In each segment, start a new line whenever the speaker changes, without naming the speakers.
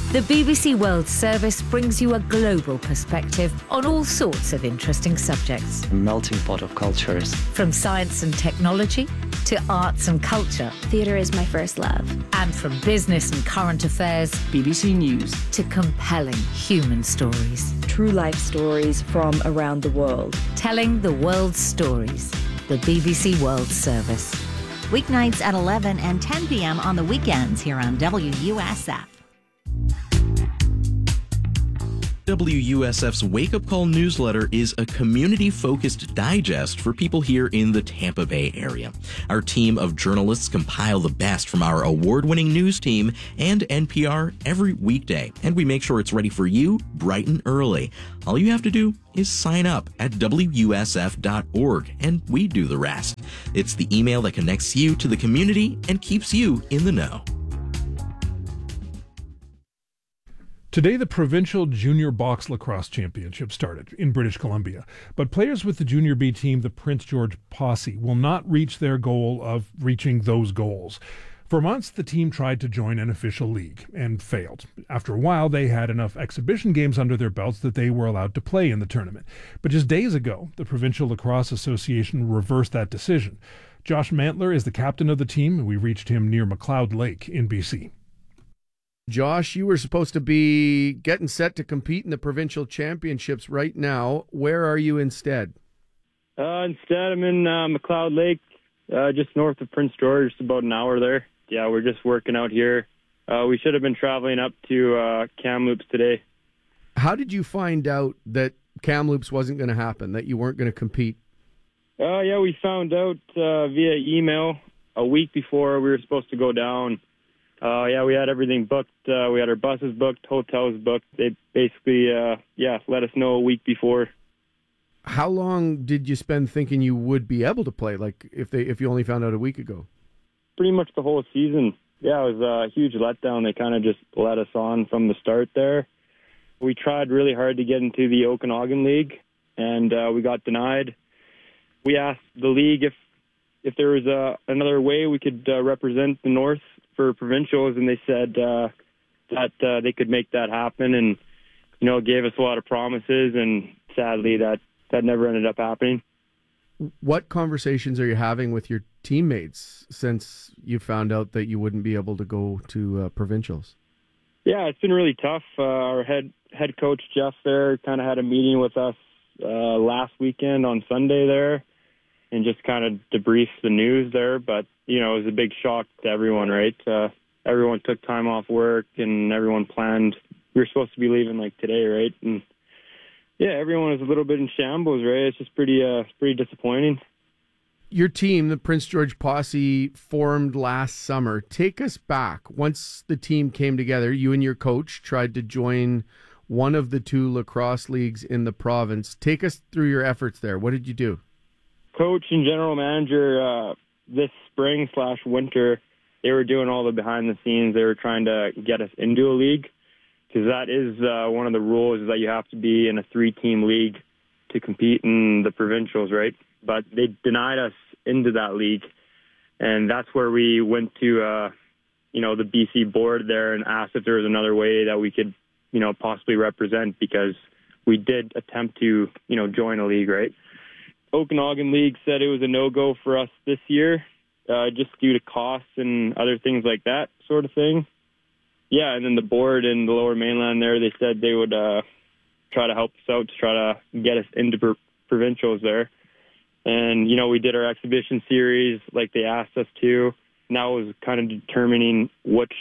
The BBC World Service brings you a global perspective on all sorts of interesting subjects.
A melting pot of cultures.
From science and technology to arts and culture.
Theatre is my first love.
And from business and current affairs.
BBC News.
To compelling human stories.
True life stories from around the world.
Telling the world's stories. The BBC World Service.
Weeknights at 11 and 10 p.m. on the weekends here on WUSF.
WUSF's Wake Up Call newsletter is a community-focused digest for people here in the Tampa Bay area. Our team of journalists compile the best from our award-winning news team and NPR every weekday, and we make sure it's ready for you bright and early. All you have to do is sign up at WUSF.org, and we do the rest. It's the email that connects you to the community and keeps you in the know.
Today, the Provincial Junior Box Lacrosse Championship started in British Columbia, but players with the Junior B team, the Prince George Posse, will not reach their goal of reaching those goals. For months, the team tried to join an official league and failed. After a while, they had enough exhibition games under their belts that they were allowed to play in the tournament. But just days ago, the Provincial Lacrosse Association reversed that decision. Josh Mantler is the captain of the team, and we reached him near McLeod Lake in BC.
Josh, you were supposed to be getting set to compete in the provincial championships right now. Where are you instead?
Instead, I'm in McLeod Lake, just north of Prince George, just about an hour there. Yeah, we're just working out here. We should have been traveling up to Kamloops today.
How did you find out that Kamloops wasn't going to happen, that you weren't going to compete?
Yeah, we found out via email a week before we were supposed to go down. We had everything booked. We had our buses booked, hotels booked. They basically, let us know a week before.
How long did you spend thinking you would be able to play? Like if you only found out a week ago?
Pretty much the whole season. Yeah, it was a huge letdown. They kind of just let us on from the start there. We tried really hard to get into the Okanagan League, and we got denied. We asked the league if there was another way we could represent the North for provincials, and they said that they could make that happen, and gave us a lot of promises, and sadly that never ended up happening.
What conversations are you having with your teammates since you found out that you wouldn't be able to go to provincials?
Yeah, it's been really tough. Our head coach Jeff there kind of had a meeting with us last weekend on Sunday there, and just kind of debrief the news there. But, it was a big shock to everyone, right? Everyone took time off work, and everyone planned. We were supposed to be leaving like today, right? And yeah, everyone was a little bit in shambles, right? It's just pretty disappointing.
Your team, the Prince George Posse, formed last summer. Take us back. Once the team came together, you and your coach tried to join one of the two lacrosse leagues in the province. Take us through your efforts there. What did you do?
Coach and general manager this spring/winter, they were doing all the behind the scenes. They were trying to get us into a league, because that is one of the rules, is that you have to be in a 3-team league to compete in the provincials, right? But they denied us into that league, and that's where we went to the BC board there and asked if there was another way that we could possibly represent, because we did attempt to join a league, right? Okanagan League said it was a no-go for us this year, just due to costs and other things like that sort of thing. Yeah, and then the board in the Lower Mainland there, they said they would try to help us out to try to get us into provincials there. And, we did our exhibition series like they asked us to. Now it was kind of determining which,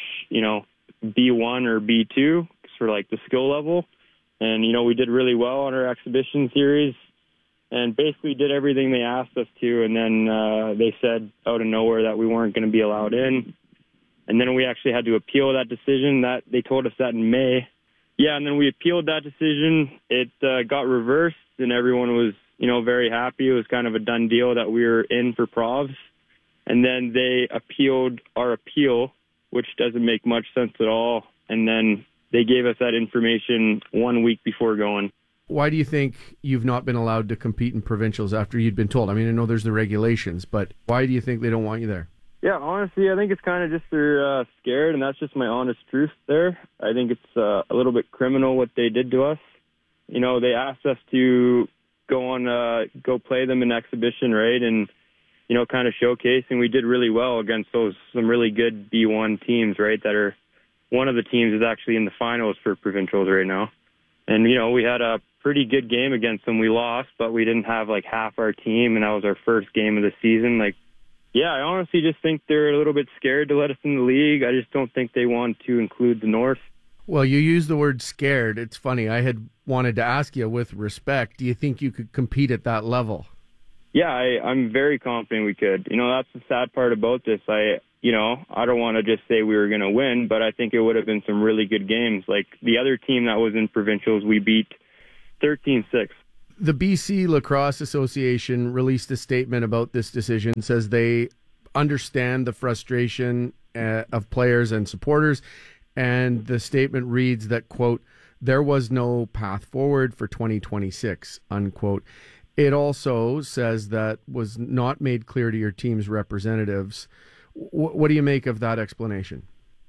B1 or B2 for like the skill level. And, we did really well on our exhibition series, and basically did everything they asked us to, and then they said out of nowhere that we weren't going to be allowed in. And then we actually had to appeal that decision. That they told us that in May. Yeah, and then we appealed that decision. It got reversed, and everyone was, very happy. It was kind of a done deal that we were in for Provs. And then they appealed our appeal, which doesn't make much sense at all. And then they gave us that information 1 week before going.
Why do you think you've not been allowed to compete in provincials after you'd been told? I mean, I know there's the regulations, but why do you think they don't want you there?
Yeah, honestly, I think it's kind of just they're scared, and that's just my honest truth there. I think it's a little bit criminal what they did to us. You know, they asked us to go play them in exhibition, right, and, you know, kind of showcase, and we did really well against some really good B1 teams, right, that are one of the teams is actually in the finals for provincials right now. And, you know, we had a pretty good game against them. We lost, but we didn't have, like, half our team, and that was our first game of the season. Like, yeah, I honestly just think they're a little bit scared to let us in the league. I just don't think they want to include the North.
Well, you use the word scared. It's funny. I had wanted to ask you with respect, do you think you could compete at that level?
Yeah, I'm very confident we could. You know, that's the sad part about this. I don't want to just say we were going to win, but I think it would have been some really good games. Like the other team that was in provincials, we beat 13-6.
The BC Lacrosse Association released a statement about this decision, says they understand the frustration of players and supporters, and the statement reads that, quote, there was no path forward for 2026, unquote. It also says that was not made clear to your team's representatives. What do you make of that explanation?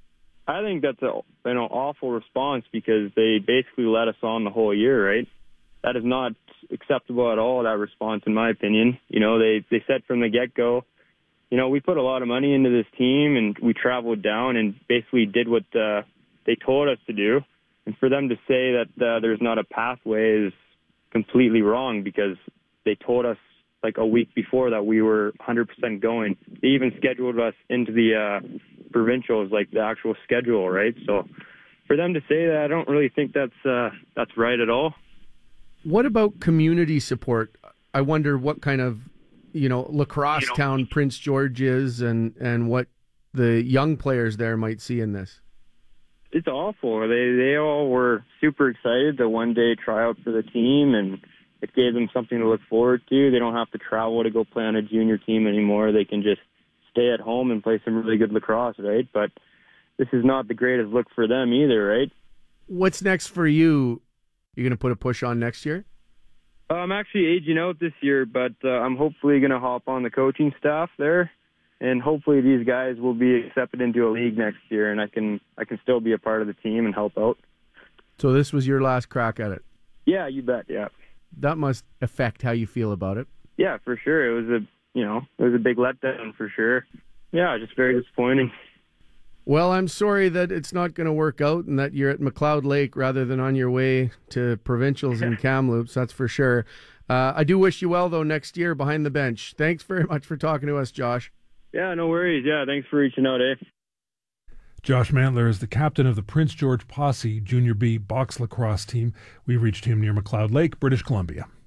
I think that's an awful response because they basically let us on the whole year, right? That is not acceptable at all, that response, in my opinion. You know, they said from the get-go, you know, we put a lot of money into this team and we traveled down and basically did what they told us to do. And for them to say that there's not a pathway is completely wrong because they told us like a week before that we were 100% going. They even scheduled us into the provincials, like the actual schedule, right? So for them to say that, I don't really think that's right at all.
What about community support? I wonder what kind of, lacrosse town Prince George is and what the young players there might see in this.
It's awful. They all were super excited to one day try out for the team, and it gave them something to look forward to. They don't have to travel to go play on a junior team anymore. They can just stay at home and play some really good lacrosse, right? But this is not the greatest look for them either, right?
What's next for you? You going to put a push on next year?
I'm actually aging out this year, but I'm hopefully going to hop on the coaching staff there, and hopefully these guys will be accepted into a league next year, and I can still be a part of the team and help out.
So this was your last crack at it?
Yeah, you bet. Yeah.
That must affect how you feel about it.
Yeah, for sure. It was a big letdown for sure. Yeah, just very disappointing.
Well, I'm sorry that it's not going to work out and that you're at McLeod Lake rather than on your way to provincials and Kamloops, that's for sure. I do wish you well, though, next year behind the bench. Thanks very much for talking to us, Josh.
Yeah, no worries. Yeah, thanks for reaching out, eh?
Josh Mantler is the captain of the Prince George Posse Junior B box lacrosse team. We reached him near McLeod Lake, British Columbia.